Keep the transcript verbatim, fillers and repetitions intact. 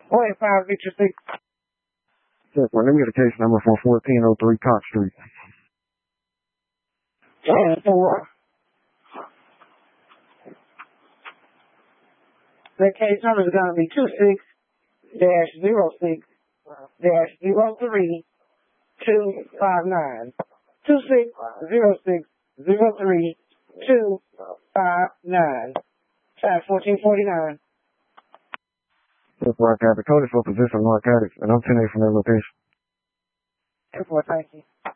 oh eight five Victor six. Yes, well, let me get a case number for fourteen oh three Cox Street. ten four. The case number is going to be two six dash zero six dash zero three two five nine. two six zero six zero three two five nine. Time fourteen forty-nine. Yes, Rock Addict. The code is for position Rock Addict, and I'm ten eight from that location. ten four, thank you.